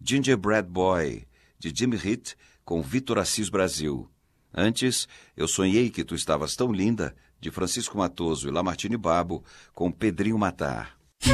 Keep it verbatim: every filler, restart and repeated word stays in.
Gingerbread Boy, de Jimmy Heat, com Vitor Assis Brasil. Antes, Eu Sonhei Que Tu Estavas Tão Linda, de Francisco Matoso e Lamartine Babo, com Pedrinho Matar.